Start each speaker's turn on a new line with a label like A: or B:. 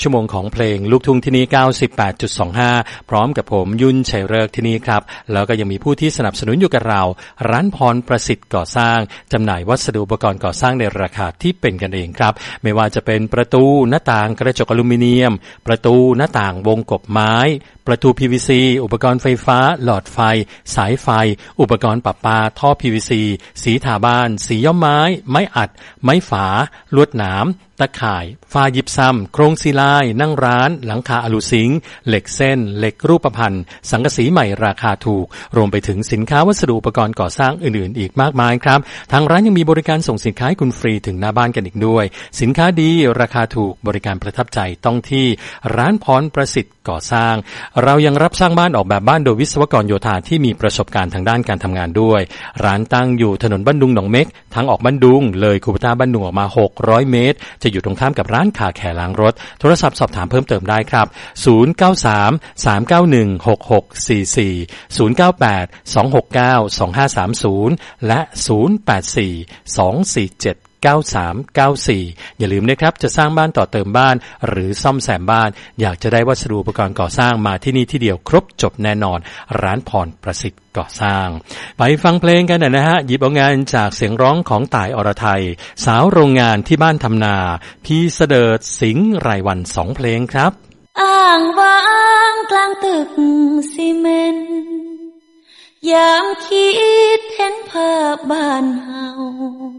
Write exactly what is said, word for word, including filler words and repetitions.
A: ชั่วโมงของเพลงลูกทุ่งที่นี่ เก้าสิบแปดจุดสองห้า พร้อมกับผมยุ่นชัยฤกษ์ที่นี่ครับแล้วก็ยังมีผู้ที่สนับสนุนอยู่กับเราร้านพรประสิทธิ์ก่อสร้างจำหน่ายวัสดุอุปกรณ์ก่อสร้างในราคาที่เป็นกันเองครับไม่ว่าจะเป็นประตูหน้าต่างกระจกอลูมิเนียมประตูหน้าต่างวงกบไม้ประตู พี วี ซี อุปกรณ์ไฟฟ้าหลอดไฟสายไฟอุปกรณ์ประปาท่อ พี วี ซี สีทาบ้านสีย้อมไม้ไม้อัดไม้ฝาลวดหนามตะข่ายฝ้ายิบซ้ำโครงซีลายนั่งร้านหลังคาอลูซิงค์เหล็กเส้นเหล็กรูปพรรณสังกะสีใหม่ราคาถูกรวมไปถึงสินค้าวัสดุอุปกรณ์ก่อสร้างอื่นๆอีกมากมายครับทางร้านยังมีบริการส่งสินค้าให้คุณฟรีถึงหน้าบ้านกันอีกด้วยสินค้าดีราคาถูกบริการประทับใจต้องที่ร้านพรประสิทธิ์ก่อสร้างเรายังรับสร้างบ้านออกแบบบ้านโดยวิศวกรโยธาที่มีประสบการณ์ทางด้านการทำงานด้วยร้านตั้งอยู่ถนนบ้านดุงหนองเม็กทางออกบ้านดุงเลยคูปต้าบ้านดุงออกมาหกร้อยเมตรจะอยู่ตรงข้ามกับร้านคาแคร์ล้างรถโทรศัพท์สอบถามเพิ่มเติมได้ครับศูนย์ เก้า สาม สาม เก้า หนึ่ง หก หก สี่ สี่ ศูนย์ เก้า แปด สอง หก เก้า สอง ห้า สาม ศูนย์และศูนย์ แปด สี่ สอง สี่ เจ็ด เก้า สาม เก้า สี่อย่าลืมนะครับจะสร้างบ้านต่อเติมบ้านหรือซ่อมแซมบ้านอยากจะได้วัสดุอุปกรณ์ก่อสร้างมาที่นี่ที่เดียวครบจบแน่นอนร้านพรประสิทธิ์ก่อสร้างไปฟังเพลงกันนะฮะหยิบเอางานจากเสียงร้องของต่ายอรไทยสาวโรงงานที่บ้านทำนาพี่เสดิร์ดสิงห์ไรวันสองเพลงครับ
B: อ้างว้างกลางตึกซีเมนต์ยามคิดเห็นภาพบ้านเฮา